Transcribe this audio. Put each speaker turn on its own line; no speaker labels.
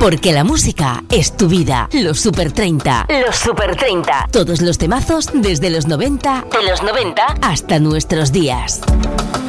Porque la música es tu vida. Los Super 30. Los Super 30. Todos los temazos desde los 90, de los 90 hasta nuestros días.